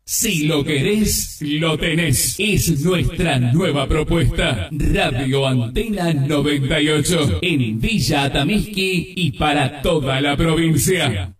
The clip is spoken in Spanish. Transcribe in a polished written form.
Si lo querés, lo tenés. Es nuestra nueva propuesta. Radio Antena 98 en Villa Atamisqui y para toda la provincia.